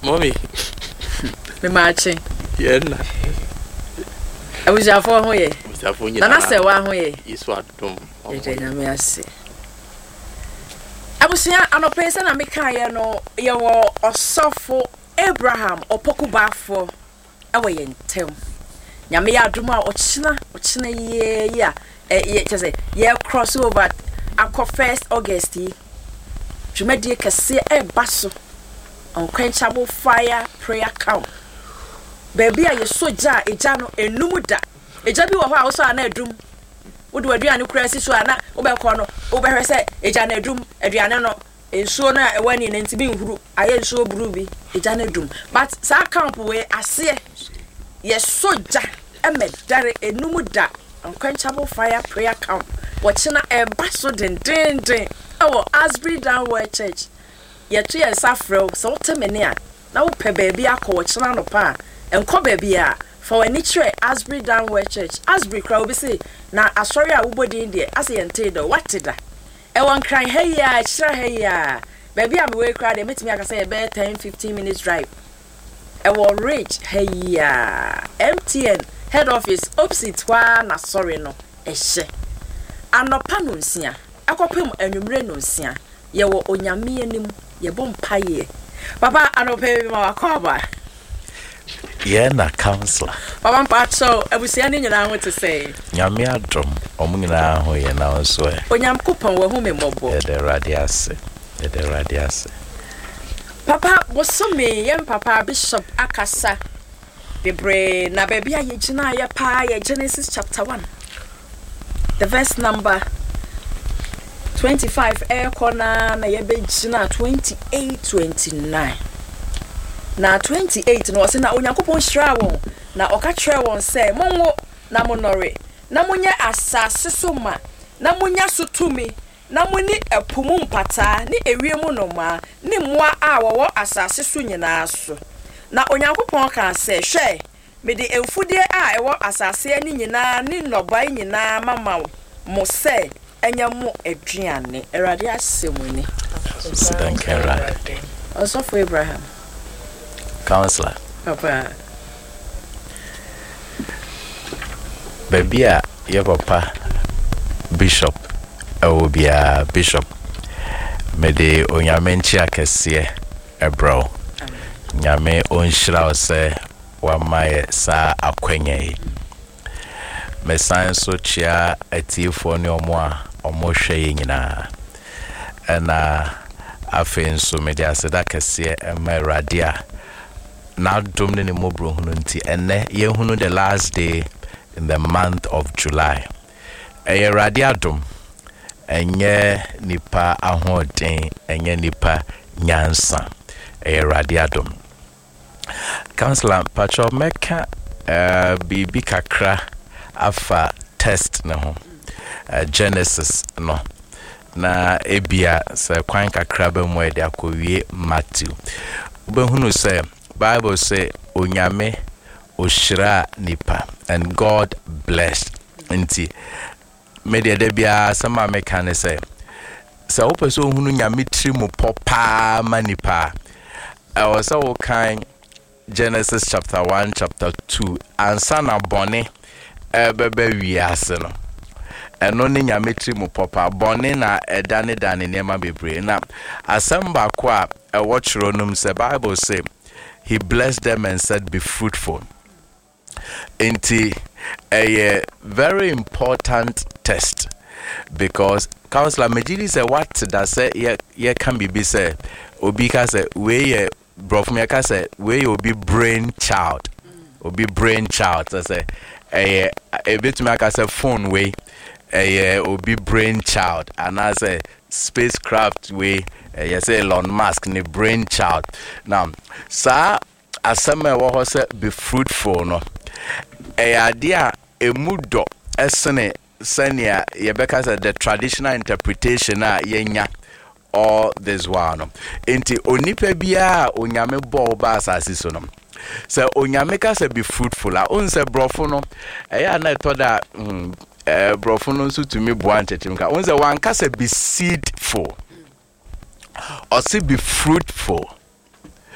Mommy. Me marching. Yeah. I was your phone way. Nana say one way. Is what dum. I say. I was here an person I make no you or suffer Abraham or Pokubafo away in town. Yamia Duma or China, yeah. Just say, yeah, crossover. Uncle 1st August. Jumedia can see a basso. Unquenchable fire prayer count. Baby, I so jar a jano a numuda. A jabu of house on a doom. Would we do a new crisis to Anna, Obercono, Ober said, a jana doom, a diano, a sooner a one in Entibin group. I am so brooby, a jana doom. But Sa camp away, I say, yes, so jar, a medare a numuda. Unquenchable fire prayer count. Watching a basso den. Our Asbury Downward Church. Yet 2 years after, so temenia. Now, pe baby, I call Chan pa, and co baby, for a niche Asbury Downward Church. Asbury crowd be say, now, I sorry, I would be in there as I entailed. What did I? And one cry, hey, ya, hey, ya. Baby, I'm away crowd, they met me, I can say, about 10-15 minutes drive. I will reach, hey, ya. MTN, head office, opposite one, sorry, no, a she. And no panunsia. Akopem enumre no nsia ye wo onyame anim ye bom paye papa anope ma akoba ye na counselor papa mpacho abusia ni nyina ho te say nyame adom omunyina ho ye na nso e onyam kupon wo hu me mobo ye de radiase papa bosome ye papa bishop akasa bebre na bebia ye gina ye pa ye Genesis chapter 1 the verse number 25 air corner na yebe gina 28-29 na 28 no se na onyankopon hira won na okatre won se monwo na monore na munye asase so ma na munya sotumi na muni epumu mpata ni ewiemu no ma ni moa a wo asase so nyina so na onyankopon kan se hwe me de emfudie a ewo asase ani nyina ni nobai nyina mama mo se enyamu aduane erade asemuni Sidan Kerad also for Abraham counselor papa baby your papa bishop obia bishop me de onyamenchi akese ebro nyame onhira ose wa mai sa akwenye me sanso chia atifo ne omo hwe nyina na afenso me dia seda kese emeradia na dom ne mobro hunu nti enne ye hunu the last day in the month of July radia dom enye nipa ahoden enye nipa nyansa radia dom counselor pacho meka bibi kakra afa test ne ho Genesis no na ebia se kwan kakra ba mu ede akowie Matthew ubehunu se Bible say onyame oshira nipa and God blessed nti media de bia sama meka say so opeso hunu nyame trimu popa manipa was so kind Genesis chapter 1 chapter 2 ansa na bone bebe wiase no eno ne nyame trimu popa bone na edane nema bebre na asamba kwa watchro num se Bible say he blessed them and said be fruitful. Inti a very important test because counselor Mejili say what that say ye can be say obi ka say we brofme ka say we obi brain child so say a bit me ka say phone way obi brain child and I say spacecraft way you say Elon Musk ni brain child now sa asema wo say be fruitful no idea emudo esene senia yebeka say the traditional interpretation yenya all this one enti onipa bia onyame bo ba asase so no say onyame ka say be fruitful a on say brofo no eya na to da brofo no so to me bo antechim ka on say wan ka say be seedful or say be fruitful